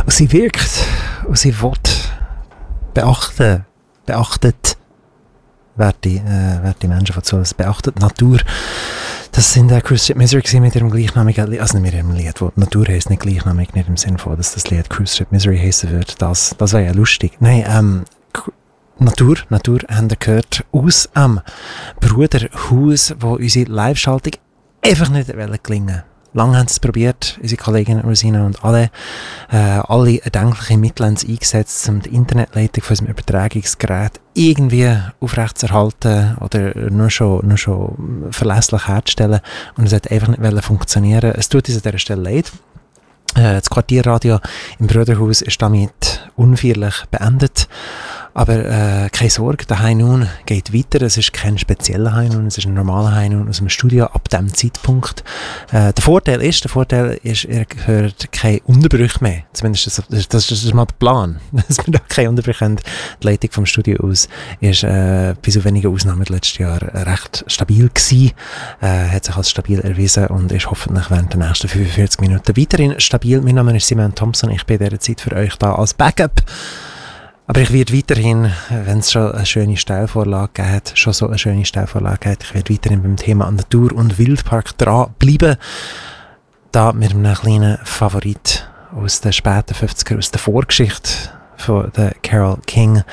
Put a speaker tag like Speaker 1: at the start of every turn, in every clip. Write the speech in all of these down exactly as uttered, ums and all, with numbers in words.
Speaker 1: Und sie wirkt und sie will beachten, beachtet, werte, äh, werte Menschen von Zuhause, beachtet die Natur. Das sind äh, Cruise Ship Misery mit ihrem gleichnamigen Lied, also nicht mit ihrem Lied, wo Natur heisst nicht gleichnamig, nicht im Sinne von, dass das Lied Cruise Ship Misery heissen würde. Das, das wäre ja lustig. Nein, ähm, Natur, Natur haben wir gehört aus am Bruderhaus, wo unsere Live-Schaltung einfach nicht gelingen. Lange haben sie es probiert, unsere Kolleginnen Rosina und alle, äh, alle erdenklichen Mittel haben sie eingesetzt, um die Internetleitung von unserem Übertragungsgerät irgendwie aufrechtzuerhalten oder nur schon, nur schon verlässlich herzustellen. Und es hat einfach nicht funktionieren. Es tut uns an dieser Stelle leid. Äh, das Quartierradio im Bruderhaus ist damit unfeierlich beendet. Aber äh, keine Sorge, der High Noon geht weiter. Es ist kein spezieller High Noon, es ist ein normaler High Noon aus dem Studio ab diesem Zeitpunkt. Äh, der Vorteil ist, der Vorteil ist, ihr hört keine Unterbrüche mehr. Zumindest das, das, das, das ist mal der Plan, dass wir da keine Unterbrüche haben. Die Leitung vom Studio aus ist äh, bis auf wenige Ausnahmen letztes Jahr recht stabil gewesen, äh, hat sich als stabil erwiesen und ist hoffentlich während der nächsten fünfundvierzig Minuten weiterhin stabil. Mein Name ist Simon Thompson, ich bin in dieser Zeit für euch da als Backup. Aber ich werde weiterhin, wenn es schon eine schöne Steilvorlage gegeben hat, schon so eine schöne Steilvorlage hat, ich werde weiterhin beim Thema Natur und Wildpark dranbleiben. Da mit einem kleinen Favorit aus den späten fünfziger, aus der Vorgeschichte von der Carole King,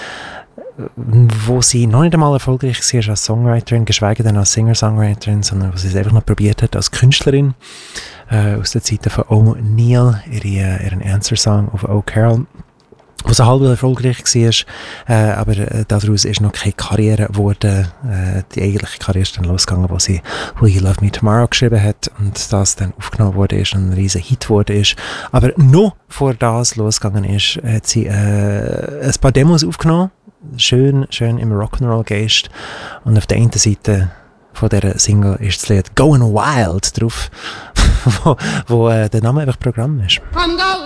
Speaker 1: wo sie noch nicht einmal erfolgreich war als Songwriterin, geschweige denn als Singer-Songwriterin, sondern wo sie es einfach noch probiert hat als Künstlerin. Äh, aus den Zeiten von O'Neill, ihre, ihren Answer-Song auf Oh Carol, wo sie halb erfolgreich war, äh, aber äh, daraus ist noch keine Karriere geworden. Äh, die eigentliche Karriere ist dann losgegangen, wo sie Will You Love Me Tomorrow geschrieben hat und das dann aufgenommen wurde ist und ein riesen Hit wurde ist. Aber noch vor das losgegangen ist, hat sie äh, ein paar Demos aufgenommen, schön, schön im Rock'n'Roll-Geist, und auf der einen Seite von dieser Single ist das Lied Going Wild drauf, wo, wo äh, der Name einfach Programm ist.
Speaker 2: I'm going